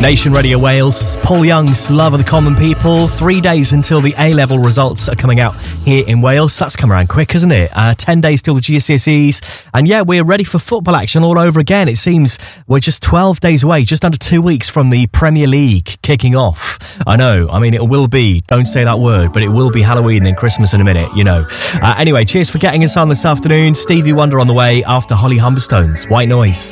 Nation Radio Wales, Paul Young's Love of the Common People. 3 days until the A-level results are coming out here in Wales. That's come around quick, isn't it? 10 days till the GCSEs. And yeah, we're ready for football action all over again. It seems we're just 12 days away, just under 2 weeks from the Premier League kicking off. I know, I mean, it will be, don't say that word, but it will be Halloween and Christmas in a minute, you know. Anyway, cheers for getting us on this afternoon. Stevie Wonder on the way after Holly Humberstone's White Noise.